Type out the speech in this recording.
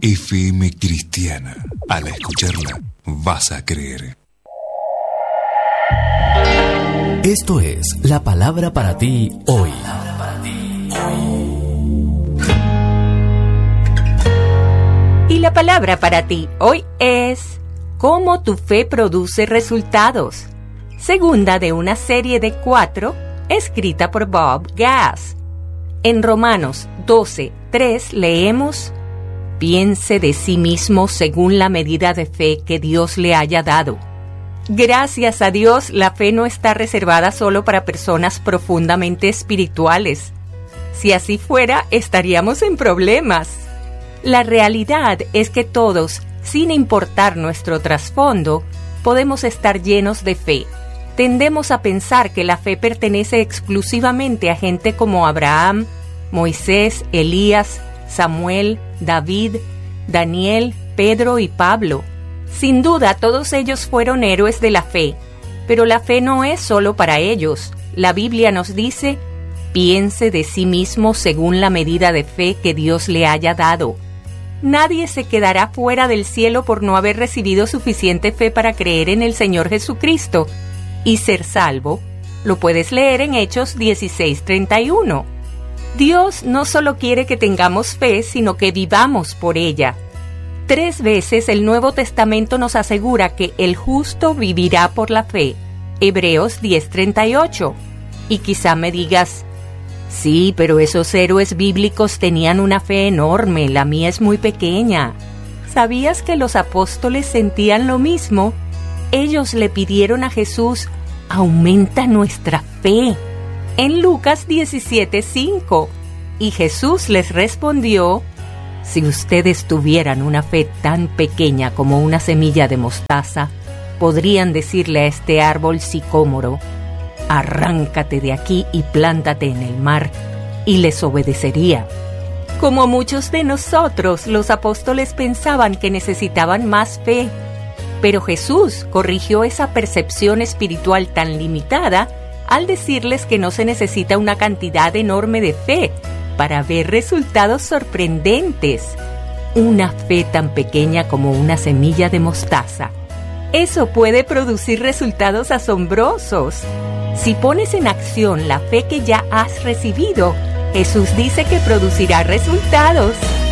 FM Cristiana. Al escucharla, vas a creer. Esto es la palabra para ti hoy. Y la palabra para ti hoy es ¿cómo tu fe produce resultados? Segunda de una serie de 4, escrita por Bob Gass. En Romanos 12:3 leemos: piense de sí mismo según la medida de fe que Dios le haya dado. Gracias a Dios, la fe no está reservada solo para personas profundamente espirituales. Si así fuera, estaríamos en problemas. La realidad es que todos, sin importar nuestro trasfondo, podemos estar llenos de fe. Tendemos a pensar que la fe pertenece exclusivamente a gente como Abraham, Moisés, Elías, Samuel, David, Daniel, Pedro y Pablo. Sin duda, todos ellos fueron héroes de la fe, pero la fe no es solo para ellos. La Biblia nos dice: piense de sí mismo según la medida de fe que Dios le haya dado. Nadie se quedará fuera del cielo por no haber recibido suficiente fe para creer en el Señor Jesucristo y ser salvo. Lo puedes leer en Hechos 16:31. Dios no solo quiere que tengamos fe, sino que vivamos por ella. 3 veces el Nuevo Testamento nos asegura que el justo vivirá por la fe. Hebreos 10:38. Y quizá me digas: sí, pero esos héroes bíblicos tenían una fe enorme, la mía es muy pequeña. ¿Sabías que los apóstoles sentían lo mismo? Ellos le pidieron a Jesús: aumenta nuestra fe. En Lucas 17:5. Y Jesús les respondió: si ustedes tuvieran una fe tan pequeña como una semilla de mostaza, podrían decirle a este árbol sicómoro: arráncate de aquí y plántate en el mar, y les obedecería. Como muchos de nosotros, los apóstoles pensaban que necesitaban más fe, pero Jesús corrigió esa percepción espiritual tan limitada al decirles que no se necesita una cantidad enorme de fe para ver resultados sorprendentes. Una fe tan pequeña como una semilla de mostaza. Eso puede producir resultados asombrosos. Si pones en acción la fe que ya has recibido, Jesús dice que producirá resultados.